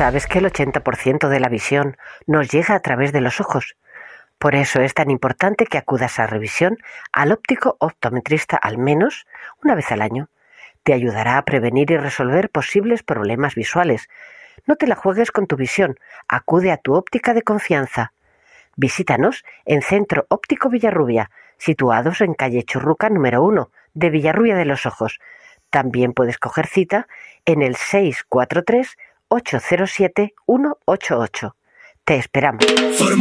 Sabes que el 80% de la visión nos llega a través de los ojos. Por eso es tan importante que acudas a revisión al óptico optometrista al menos una vez al año. Te ayudará a prevenir y resolver posibles problemas visuales. No te la juegues con tu visión. Acude a tu óptica de confianza. Visítanos en Centro Óptico Villarrubia, situados en calle Churruca número 1 de Villarrubia de los Ojos. También puedes coger cita en el 643 807 188. Te esperamos.